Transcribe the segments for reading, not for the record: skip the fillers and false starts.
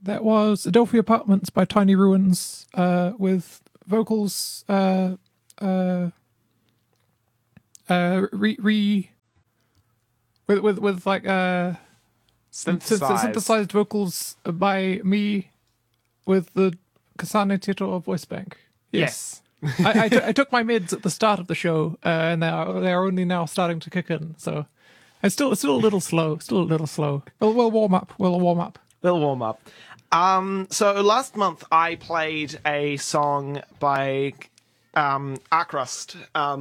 That was Adelphi Apartments by Tiny Ruins, with vocals, uh, re, re with like synthesized vocals by me with the Kasane Teto voice bank. Yes. I took my meds at the start of the show, and they're only now starting to kick in. So it's still a little slow. We'll warm up. Little warm up. So last month I played a song by Arkrust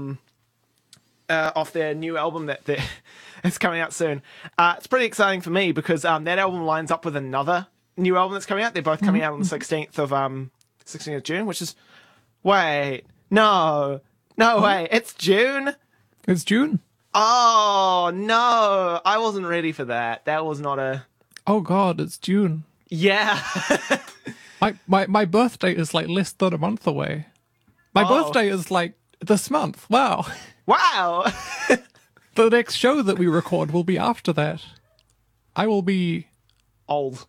off their new album that it's coming out soon. It's pretty exciting for me because that album lines up with another new album that's coming out. They're both coming out on the 16th of June, which is wait, it's June. It's June. Oh no, I wasn't ready for that. That was not a. Oh God, it's June. Yeah. my birthday is like less than a month away. My birthday is like this month. Wow. Wow. The next show that we record will be after that. I will be old.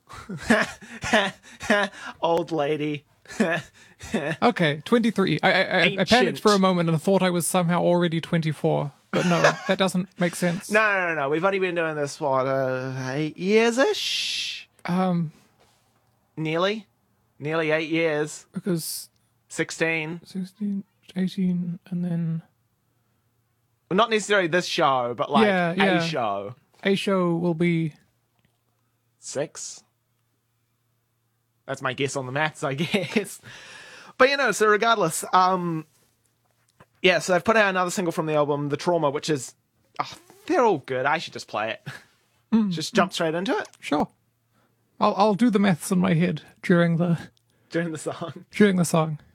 Old lady. Okay, 23. I panicked for a moment and thought I was somehow already 24. But no, that doesn't make sense. No. We've only been doing this, 8 years-ish? Nearly 8 years. Because 16, 18, and then... Well, not necessarily this show, but like a show. A show will be... 6? That's my guess on the maths, I guess. But, so regardless, so they've put out another single from the album, The Trauma, which is... they're all good. I should just play it. Just jump straight into it? Sure. I'll do the maths in my head during the song. During the song.